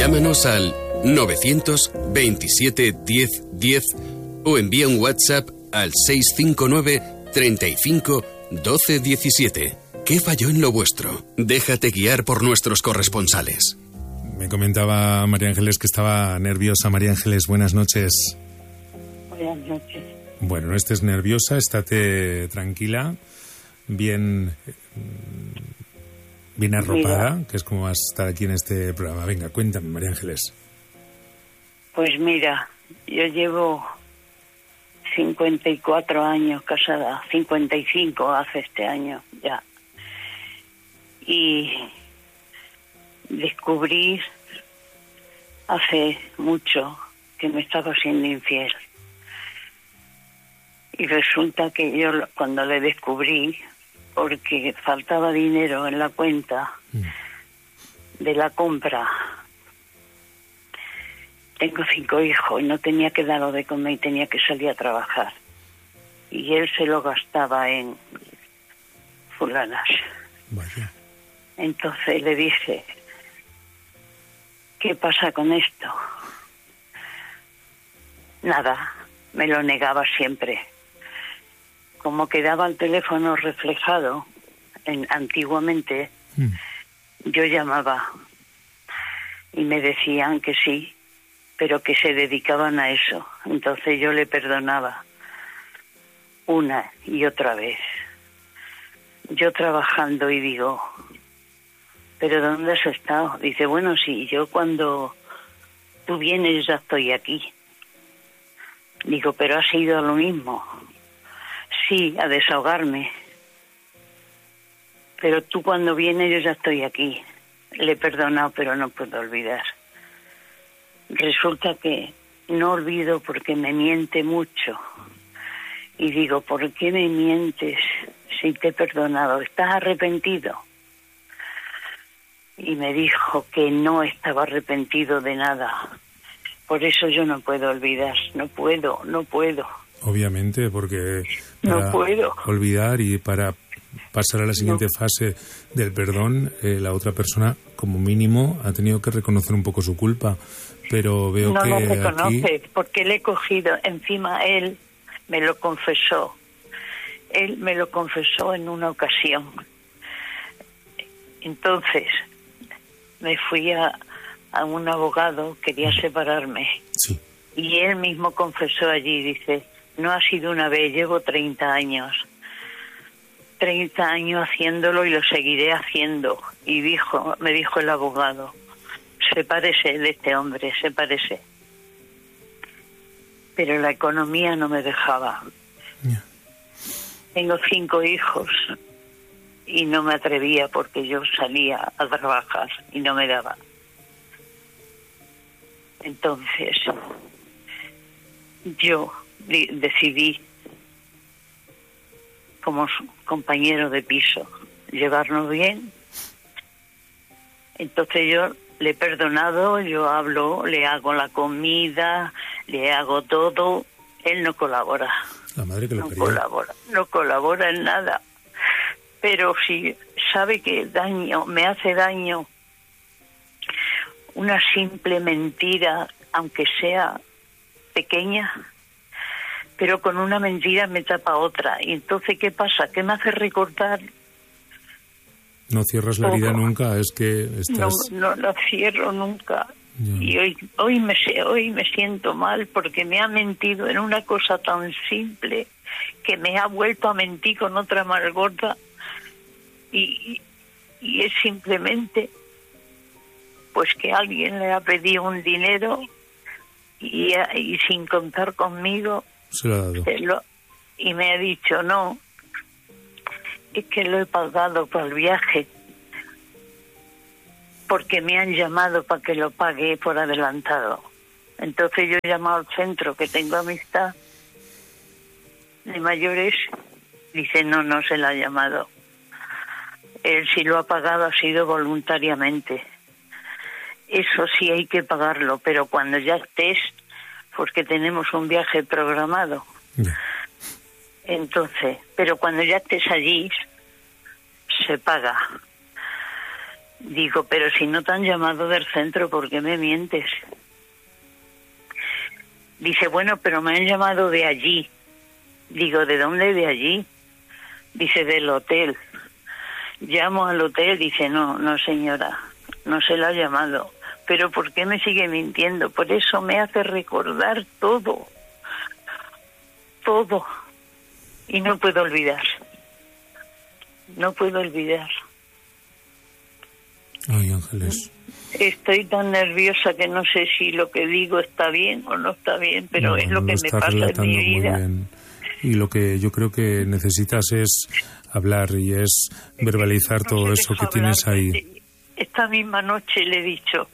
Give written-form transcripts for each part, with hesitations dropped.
Llámanos al 927 10 10 o envía un WhatsApp al 659 35 12 17. ¿Qué falló en lo vuestro? Déjate guiar por nuestros corresponsales. Me comentaba María Ángeles que estaba nerviosa. María Ángeles, buenas noches. Buenas noches. Bueno, no estés nerviosa, estate tranquila, bien arropada, mira, que es como vas a estar aquí en este programa. Venga, cuéntame, María Ángeles. Pues mira, yo llevo 54 años casada, 55 hace este año ya. Y descubrí hace mucho que me estaba siendo infiel. Y resulta que yo cuando le descubrí, porque faltaba dinero en la cuenta de la compra, tengo 5 hijos y no tenía que darlo de comer y tenía que salir a trabajar. Y él se lo gastaba en fulanas. Vaya. Entonces le dije, ¿qué pasa con esto? Nada, me lo negaba siempre. Como quedaba el teléfono reflejado antiguamente, yo llamaba y me decían que sí, pero que se dedicaban a eso. Entonces yo le perdonaba una y otra vez. Yo trabajando y digo, ¿pero dónde has estado? Dice, bueno, sí, yo cuando tú vienes ya estoy aquí. Digo, pero has ido a lo mismo. Sí, a desahogarme. Pero tú cuando vienes yo ya estoy aquí. Le he perdonado, pero no puedo olvidar. Resulta que no olvido porque me miente mucho. Y digo, ¿por qué me mientes si te he perdonado? ¿Estás arrepentido? Y me dijo que no estaba arrepentido de nada. Por eso yo no puedo olvidar. No puedo. Obviamente, porque no puedo olvidar y para pasar a la siguiente fase del perdón, la otra persona, como mínimo, ha tenido que reconocer un poco su culpa. Pero veo que no lo reconoce, aquí... porque le he cogido. Encima él me lo confesó. Él me lo confesó en una ocasión. Entonces me fui a un abogado, quería separarme. Sí. Y él mismo confesó allí, dice, no ha sido una vez, llevo 30 años. 30 años haciéndolo y lo seguiré haciendo. Y me dijo el abogado, sepárese de este hombre, sepárese. Pero la economía no me dejaba. Yeah. Tengo 5 hijos y no me atrevía porque yo salía a trabajar y no me daba. Entonces, yo decidí, como compañero de piso, llevarnos bien. Entonces yo le he perdonado, yo hablo, le hago la comida, le hago todo. Él no colabora. La madre que lo quería. No colabora en nada. Pero si sabe que me hace daño una simple mentira, aunque sea pequeña, pero con una mentira me tapa otra. Y entonces, ¿qué pasa? ¿Qué me hace recortar? No cierras la herida nunca, es que estás... No la cierro nunca. Yeah. Y hoy me siento mal porque me ha mentido en una cosa tan simple que me ha vuelto a mentir con otra más gorda. Y es simplemente pues que alguien le ha pedido un dinero y sin contar conmigo se lo ha dado. Y me ha dicho, no, es que lo he pagado para el viaje porque me han llamado para que lo pague por adelantado. Entonces yo he llamado al centro, que tengo amistad de mayores, dice, no se la ha llamado. Él si lo ha pagado ha sido voluntariamente. Eso sí hay que pagarlo, pero cuando ya estés, porque tenemos un viaje programado. Yeah. Entonces, pero cuando ya estés allí, se paga. Digo, pero si no te han llamado del centro, ¿por qué me mientes? Dice, bueno, pero me han llamado de allí. Digo, ¿de dónde de allí? Dice, del hotel. Llamo al hotel, dice, no señora, no se la ha llamado. Pero ¿por qué me sigue mintiendo? Por eso me hace recordar todo. Todo. Y no puedo olvidar. No puedo olvidar. Ay, Ángeles. Estoy tan nerviosa que no sé si lo que digo está bien o no está bien, pero No, es lo no que me pasa en mi vida. Muy bien. Y lo que yo creo que necesitas es hablar y es verbalizar todo eso que tienes ahí. Esta misma noche le he dicho,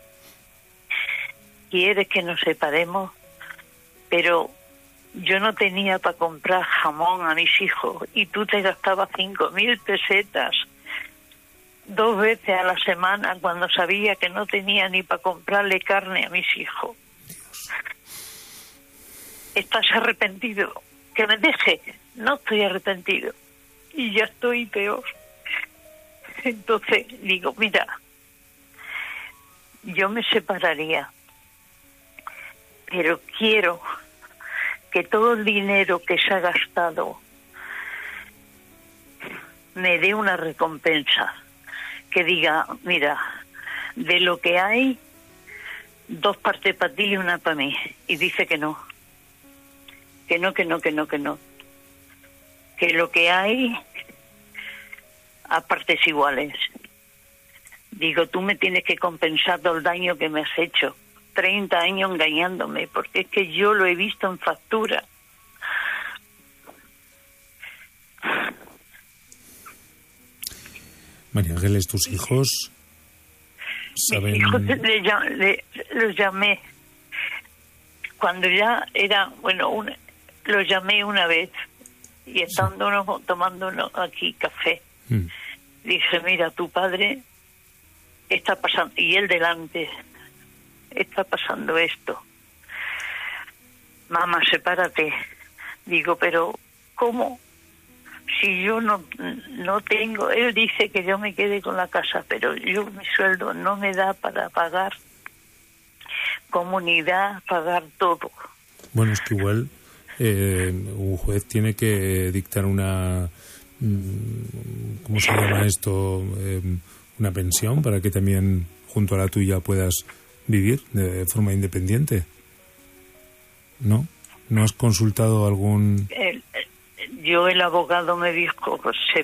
¿quieres que nos separemos? Pero yo no tenía para comprar jamón a mis hijos y tú te gastabas 5.000 pesetas 2 veces a la semana cuando sabía que no tenía ni para comprarle carne a mis hijos. Dios. ¿Estás arrepentido? Que me deje. No estoy arrepentido. Y ya estoy peor. Entonces digo, mira, yo me separaría, pero quiero que todo el dinero que se ha gastado me dé una recompensa. Que diga, mira, de lo que hay, 2 partes para ti y 1 para mí. Y dice que no. Que no. Que lo que hay, a partes iguales. Digo, tú me tienes que compensar todo el daño que me has hecho. 30 años engañándome, porque es que yo lo he visto en factura. María Ángeles, tus hijos saben... Mis hijos los llamé. Cuando ya era, los llamé una vez y estando tomando aquí café. Dije, mira, tu padre está pasando, y él delante, está pasando esto. Mamá, sepárate. Digo, pero ¿cómo? Si yo no tengo, él dice que yo me quede con la casa, pero mi sueldo no me da para pagar comunidad, pagar todo. Bueno, es que igual un juez tiene que dictar una, ¿cómo se llama esto? Una pensión para que también junto a la tuya puedas vivir de forma independiente. ¿No? ¿No has consultado algún...? El abogado me dijo,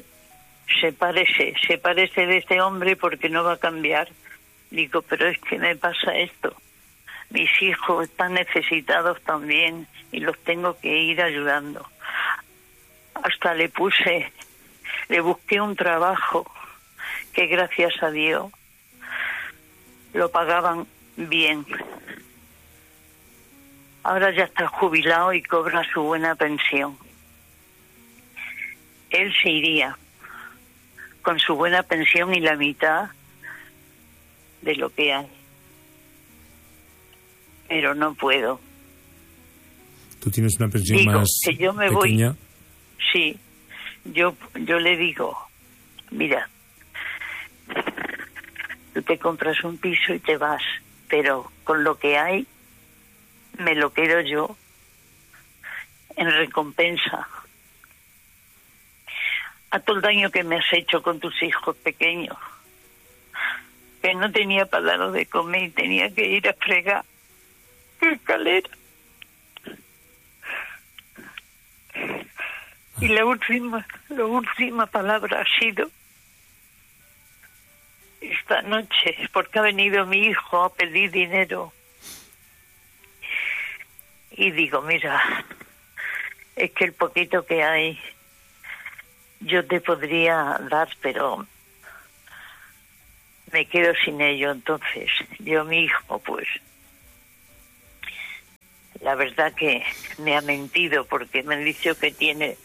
sepárese de este hombre porque no va a cambiar. Digo, pero es que me pasa esto. Mis hijos están necesitados también y los tengo que ir ayudando. Hasta le busqué un trabajo que gracias a Dios lo pagaban bien. Ahora ya está jubilado y cobra su buena pensión. Él se iría con su buena pensión y la mitad de lo que hay. Pero no puedo. ¿Tú tienes una pensión más que yo me pequeña? Voy. Sí. Yo le digo, mira, tú te compras un piso y te vas, pero con lo que hay me lo quedo yo en recompensa a todo el daño que me has hecho con tus hijos pequeños, que no tenía para darlo de comer y tenía que ir a fregar escalera. Y la última palabra ha sido esta noche, porque ha venido mi hijo a pedir dinero. Y digo, mira, es que el poquito que hay yo te podría dar, pero me quedo sin ello. Entonces, mi hijo, pues, la verdad que me ha mentido porque me han dicho que tiene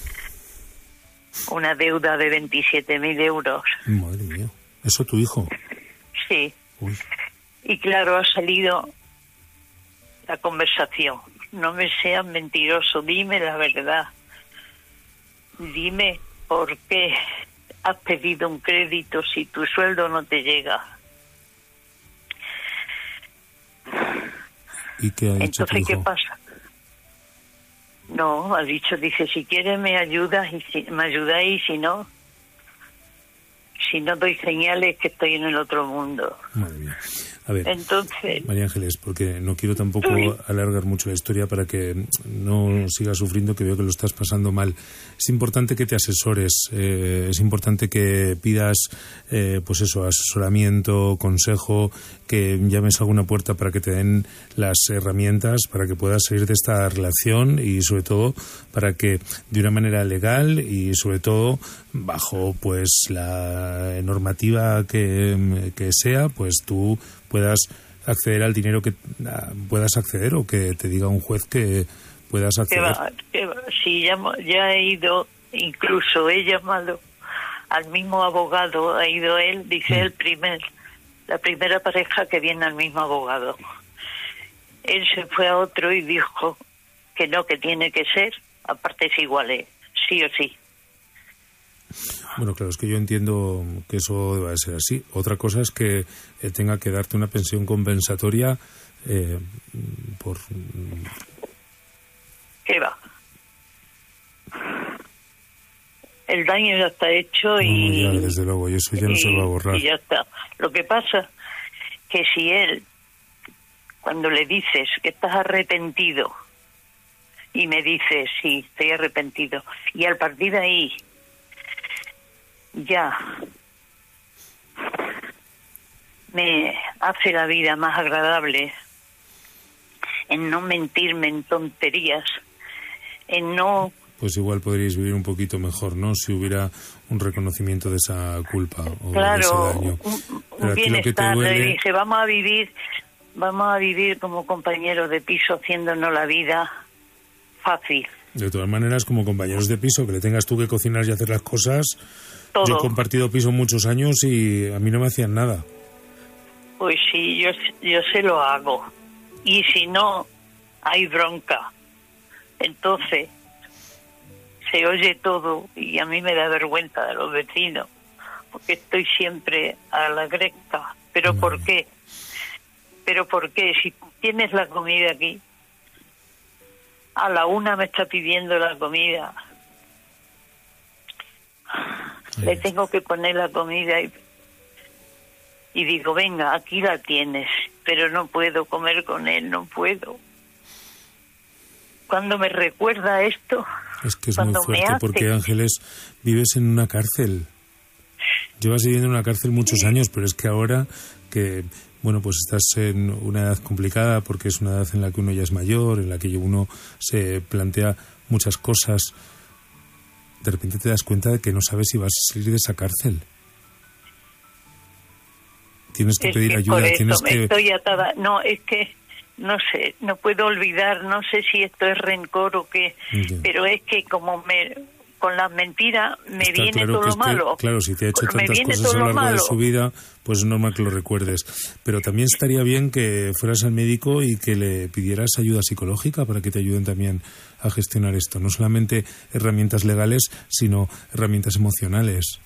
una deuda de 27.000 euros. Madre mía, ¿eso tu hijo? Sí. Uy. Y claro, ha salido la conversación. No me seas mentiroso, dime la verdad. Dime por qué has pedido un crédito si tu sueldo no te llega? ¿Y qué ha dicho? Entonces, ¿qué pasa? No, ha dicho, dice, si quieres me ayudas y me ayudáis, si no doy señales que estoy en el otro mundo. Madre mía. A ver, entonces, María Ángeles, porque no quiero tampoco alargar mucho la historia para que no sigas sufriendo, que veo que lo estás pasando mal. Es importante que te asesores, es importante que pidas, pues eso, asesoramiento, consejo, que llames a alguna puerta para que te den las herramientas para que puedas salir de esta relación y sobre todo para que de una manera legal y sobre todo bajo pues la normativa que sea, pues tú puedas acceder al dinero que puedas acceder o que te diga un juez que puedas acceder. Sí, ya he ido, incluso he llamado al mismo abogado, ha ido él, dice la primera pareja que viene al mismo abogado. Él se fue a otro y dijo que no, que tiene que ser a partes iguales, sí o sí. Bueno, claro, es que yo entiendo que eso deba de ser así. Otra cosa es que tenga que darte una pensión compensatoria por... ¿Qué va? El daño ya está hecho y... No, ya, desde luego, y eso ya no se va a borrar. Y ya está. Lo que pasa que si él, cuando le dices que estás arrepentido y me dices, sí, estoy arrepentido, y al partir de ahí ya me hace la vida más agradable en no mentirme en tonterías, en no... Pues igual podríais vivir un poquito mejor, ¿no? Si hubiera un reconocimiento de esa culpa o claro, de ese daño. Un bienestar. Le dije, vamos a vivir como compañeros de piso haciéndonos la vida fácil. De todas maneras, como compañeros de piso, que le tengas tú que cocinar y hacer las cosas... Todo. Yo he compartido piso muchos años y a mí no me hacían nada. Pues sí, yo se lo hago. Y si no, hay bronca. Entonces, se oye todo y a mí me da vergüenza de los vecinos, porque estoy siempre a la gresca. ¿Pero no. ¿Por qué? ¿Pero por qué? Si tienes la comida aquí, a la 1 me está pidiendo la comida... Le tengo que poner la comida y digo, venga, aquí la tienes, pero no puedo comer con él, no puedo. Cuando me recuerda esto... Es que es muy fuerte porque, Ángeles, vives en una cárcel. Llevas viviendo en una cárcel muchos años, pero es que ahora que, bueno, pues estás en una edad complicada porque es una edad en la que uno ya es mayor, en la que uno se plantea muchas cosas... De repente te das cuenta de que no sabes si vas a salir de esa cárcel. Tienes que pedir ayuda. Estoy atada. No, es que no sé, no puedo olvidar, no sé si esto es rencor o qué, pero es que como con las mentiras me viene claro todo lo malo. Claro, si te ha hecho tantas cosas a lo largo de su vida, pues es normal que lo recuerdes. Pero también estaría bien que fueras al médico y que le pidieras ayuda psicológica para que te ayuden también a gestionar esto. No solamente herramientas legales, sino herramientas emocionales.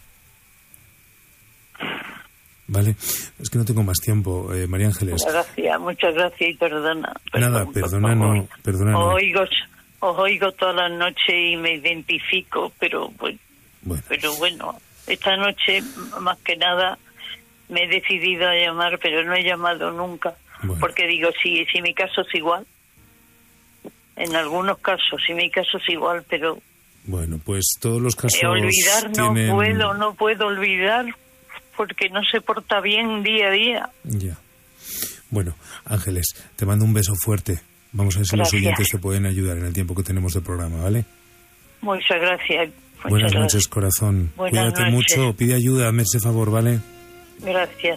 Vale, es que no tengo más tiempo, María Ángeles. Muchas gracias y perdona. Nada, perdona no. Os oigo toda la noche y me identifico, pero bueno, esta noche más que nada me he decidido a llamar, pero no he llamado nunca, porque digo, si mi caso es igual, en algunos casos, si mi caso es igual, pero... Bueno, pues todos los casos olvidar tienen... no puedo olvidar, porque no se porta bien día a día. Ya. Bueno, Ángeles, te mando un beso fuerte. Vamos a ver si los oyentes te pueden ayudar en el tiempo que tenemos de programa, ¿vale? Muchas gracias. Buenas noches, corazón. Cuídate mucho, pide ayuda, hazme ese favor, ¿vale? Gracias.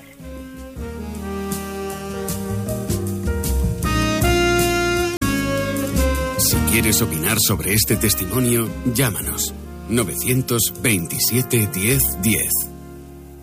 Si quieres opinar sobre este testimonio, llámanos 927 10 10.